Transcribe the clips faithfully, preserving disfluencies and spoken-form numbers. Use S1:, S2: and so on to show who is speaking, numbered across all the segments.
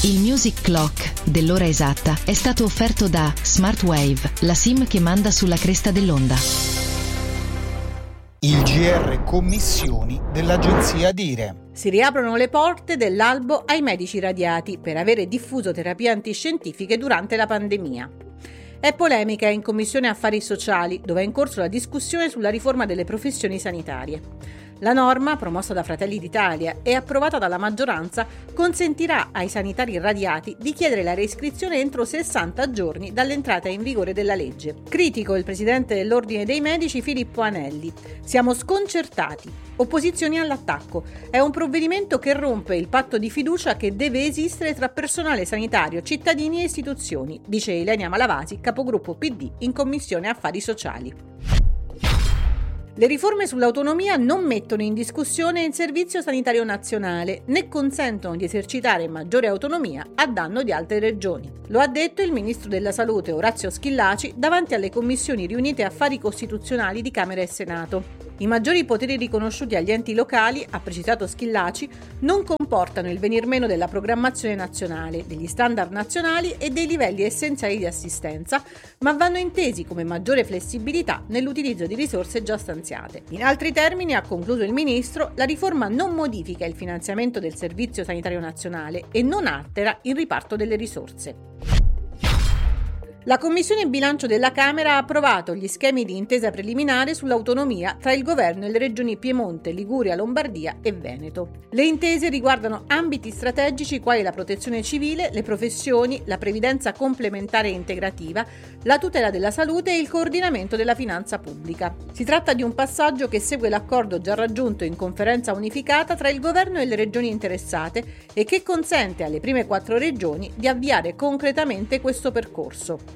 S1: Il Music Clock dell'ora esatta è stato offerto da Smartwave, la SIM che manda sulla cresta dell'onda.
S2: Il G R Commissioni dell'agenzia Dire.
S3: Si riaprono le porte dell'albo ai medici radiati per avere diffuso terapie antiscientifiche durante la pandemia. È polemica in Commissione Affari Sociali, dove è in corso la discussione sulla riforma delle professioni sanitarie. La norma, promossa da Fratelli d'Italia e approvata dalla maggioranza, consentirà ai sanitari radiati di chiedere la reiscrizione entro sessanta giorni dall'entrata in vigore della legge. Critico il presidente dell'Ordine dei Medici Filippo Anelli. Siamo sconcertati. Opposizioni all'attacco. È un provvedimento che rompe il patto di fiducia che deve esistere tra personale sanitario, cittadini e istituzioni, dice Ilenia Malavasi, capogruppo P D in Commissione Affari Sociali. Le riforme sull'autonomia non mettono in discussione il Servizio Sanitario Nazionale, né consentono di esercitare maggiore autonomia a danno di altre regioni. Lo ha detto il ministro della Salute Orazio Schillaci davanti alle commissioni riunite Affari Costituzionali di Camera e Senato. I maggiori poteri riconosciuti agli enti locali, ha precisato Schillaci, non comportano il venir meno della programmazione nazionale, degli standard nazionali e dei livelli essenziali di assistenza, ma vanno intesi come maggiore flessibilità nell'utilizzo di risorse già stanziate. In altri termini, ha concluso il ministro, la riforma non modifica il finanziamento del Servizio Sanitario Nazionale e non altera il riparto delle risorse. La Commissione Bilancio della Camera ha approvato gli schemi di intesa preliminare sull'autonomia tra il governo e le regioni Piemonte, Liguria, Lombardia e Veneto. Le intese riguardano ambiti strategici quali la protezione civile, le professioni, la previdenza complementare e integrativa, la tutela della salute e il coordinamento della finanza pubblica. Si tratta di un passaggio che segue l'accordo già raggiunto in conferenza unificata tra il governo e le regioni interessate e che consente alle prime quattro regioni di avviare concretamente questo percorso.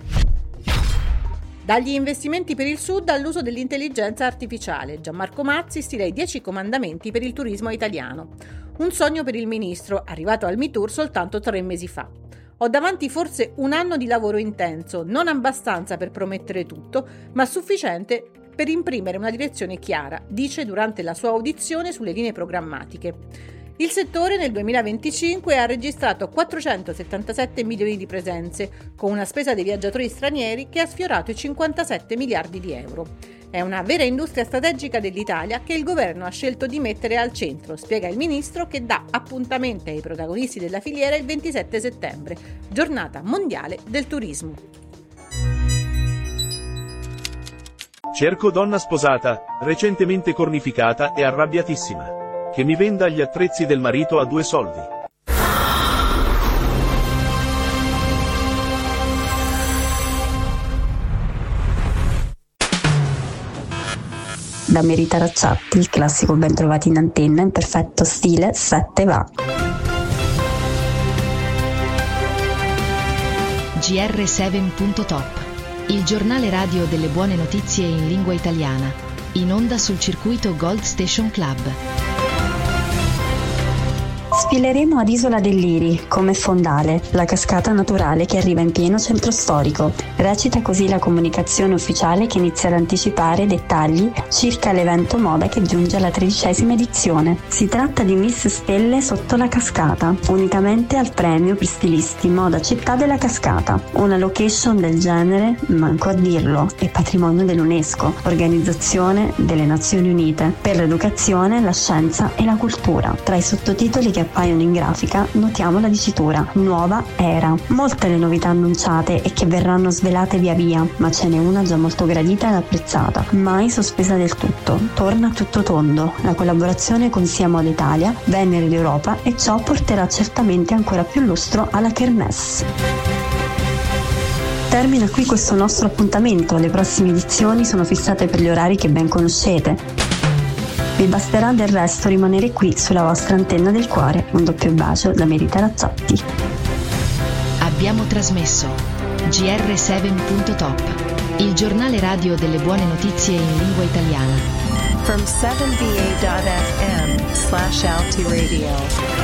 S3: Dagli investimenti per il Sud all'uso dell'intelligenza artificiale, Gianmarco Mazzi stila i dieci comandamenti per il turismo italiano. Un sogno per il ministro, arrivato al MITUR soltanto tre mesi fa. Ho davanti forse un anno di lavoro intenso, non abbastanza per promettere tutto, ma sufficiente per imprimere una direzione chiara, dice durante la sua audizione sulle linee programmatiche. Il settore nel duemilaventicinque ha registrato quattrocentosettantasette milioni di presenze, con una spesa dei viaggiatori stranieri che ha sfiorato i cinquantasette miliardi di euro. È una vera industria strategica dell'Italia che il governo ha scelto di mettere al centro, spiega il ministro che dà appuntamento ai protagonisti della filiera il ventisette settembre, giornata mondiale del turismo.
S4: Cerco donna sposata, recentemente cornificata e arrabbiatissima. Che mi venda gli attrezzi del marito a due soldi.
S5: Da Merita Racciatti, il classico ben trovati in antenna in perfetto stile sette va.
S1: G R sette punto top, il giornale radio delle buone notizie in lingua italiana, in onda sul circuito Gold Station Club.
S5: Sfileremo ad Isola del Liri, come fondale, la cascata naturale che arriva in pieno centro storico. Recita così la comunicazione ufficiale che inizia ad anticipare dettagli circa l'evento moda che giunge alla tredicesima edizione. Si tratta di Miss Stelle sotto la cascata, unicamente al premio per stilisti moda città della cascata. Una location del genere, manco a dirlo, è patrimonio dell'UNESCO, Organizzazione delle Nazioni Unite, per l'educazione, la scienza e la cultura. Tra i sottotitoli che appaiono in grafica notiamo la dicitura Nuova Era. Molte le novità annunciate e che verranno svelate via via, ma ce n'è una già molto gradita ed apprezzata, mai sospesa del tutto. Torna a tutto tondo la collaborazione con Sia Moda Italia, Venere d'Europa, e ciò porterà certamente ancora più lustro alla Kermesse. Termina qui questo nostro appuntamento, le prossime edizioni sono fissate per gli orari che ben conoscete. Vi basterà del resto rimanere qui sulla vostra antenna del cuore. Un doppio bacio da Merita Racciatti.
S1: Abbiamo trasmesso G R sette punto top, il giornale radio delle buone notizie in lingua italiana.
S6: From seven v a dot f m slash Alti Radio.